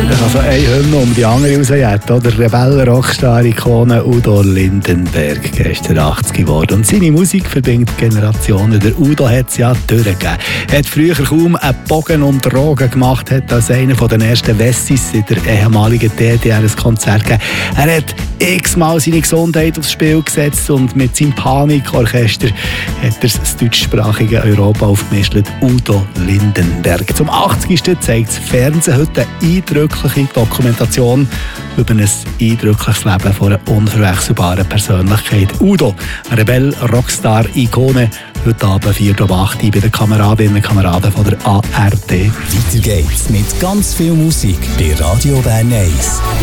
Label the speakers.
Speaker 1: Also ein Hymne um die andere rausjäten, oder? Rebellen-Rockstar-Ikone Udo Lindenberg, gestern 80 geworden. Und seine Musik verbindet Generationen. Der Udo hat es ja durchgegeben. Er hat früher kaum einen Bogen um Drogen gemacht, hat als einer der ersten Wessis in der ehemaligen DDR ein Konzert gegeben. Er hat x-mal seine Gesundheit aufs Spiel gesetzt und mit seinem Panikorchester hat er das deutschsprachige Europa aufgemischt. Udo Lindenberg. Zum 80. zeigt das Fernsehen heute eine eindrückliche Dokumentation über ein eindrückliches Leben von einer unverwechselbaren Persönlichkeit. Udo, eine Rebell-Rockstar-Ikone, heute Abend 4:08 bei den Kameradinnen und Kameraden von der ARD.
Speaker 2: Weiter geht's mit ganz viel Musik bei Radio Bern 1.